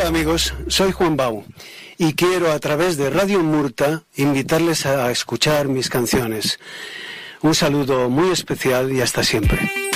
Hola amigos, soy Juan Bau y quiero a través de Radio Murta invitarles a escuchar mis canciones. Un saludo muy especial y hasta siempre.